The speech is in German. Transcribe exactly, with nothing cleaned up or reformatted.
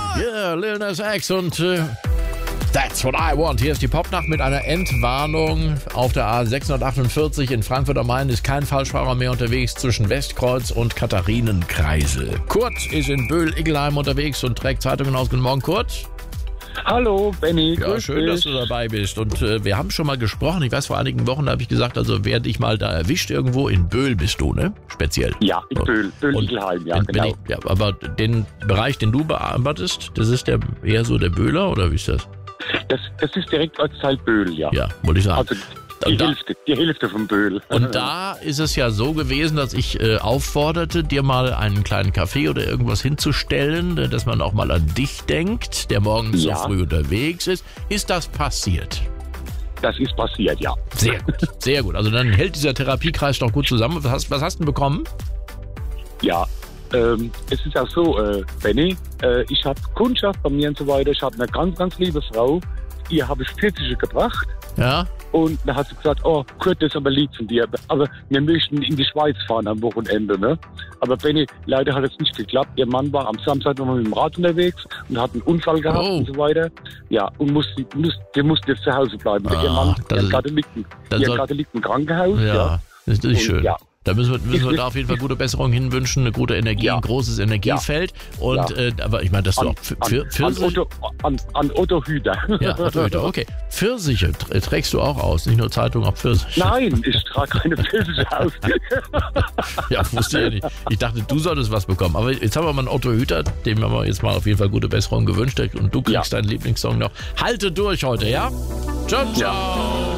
Yeah, Lil Nas X und äh, That's What I Want. Hier ist die Popnacht mit einer Entwarnung. Auf der A sechshundertachtundvierzig in Frankfurt am Main ist kein Falschfahrer mehr unterwegs zwischen Westkreuz und Katharinenkreisel. Kurt ist in Böhl-Iggelheim unterwegs und trägt Zeitungen aus. Guten Morgen, Kurt. Hallo, Benny. Ja, schön, dich. dass du dabei bist. Und äh, wir haben schon mal gesprochen. Ich weiß, vor einigen Wochen habe ich gesagt, also wer dich mal da erwischt irgendwo, in Böhl bist du, ne? Speziell. Ja, in Böhl, Böhl-Iggelheim, ja, wenn, genau. wenn ich, ja, aber den Bereich, den du bearbeitest, das ist der eher so der Böhler, oder wie ist das? Das, das ist direkt Ortsteil Böhl, ja. Ja, wollte ich sagen. Also die da, Hälfte, die Hälfte von Böhl. Und da ist es ja so gewesen, dass ich äh, aufforderte, dir mal einen kleinen Kaffee oder irgendwas hinzustellen, äh, dass man auch mal an dich denkt, der morgens Ja. so früh unterwegs ist. Ist das passiert? Das ist passiert, ja. Sehr gut, sehr gut. Also dann hält dieser Therapiekreis doch gut zusammen. Was hast, was hast du denn bekommen? Ja, ähm, es ist auch so, äh, Benny, äh, ich habe Kundschaft bei mir und so weiter. Ich habe eine ganz, ganz liebe Frau, ihr habe ich vierzig gebracht. Ja? Und da hat sie gesagt, oh, Kurt, das ist aber lieb von dir. Aber wir möchten in die Schweiz fahren am Wochenende, ne? Aber Benny, leider hat es nicht geklappt. Ihr Mann war am Samstag nochmal mit dem Rad unterwegs und hat einen Unfall gehabt Oh. und so weiter. Ja, und musste, musste, der musste jetzt zu Hause bleiben. Ah, ihr Mann, das der ist- gerade liegt, im- dann der soll- gerade liegt im Krankenhaus. Ja, Ja. das ist Und, schön. ja. Da müssen wir, müssen wir Ich- da auf jeden Fall gute Besserung hinwünschen, eine gute Energie, Ja. ein großes Energiefeld. Und Ja. äh, aber ich meine, das ist An, doch Pf- an, Pfir- an, Pfirsich. Otto, an, an Otto Hüder. Ja, Otto Hüter, okay. Pfirsiche tr- trägst du auch aus, nicht nur Zeitung, auch Pfirsiche. Nein, ich trage keine Pfirsiche aus. Ja, wusste ich ja nicht. Ich dachte, du solltest was bekommen. Aber jetzt haben wir mal einen Otto Hüter, dem haben wir jetzt mal auf jeden Fall gute Besserung gewünscht. Und du kriegst Ja. deinen Lieblingssong noch. Halte durch heute, ja? Ciao, ciao.